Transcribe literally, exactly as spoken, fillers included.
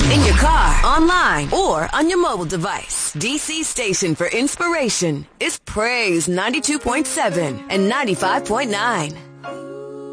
In your car, online, or on your mobile device, D C's station for inspiration is Praise ninety-two point seven and ninety-five point nine.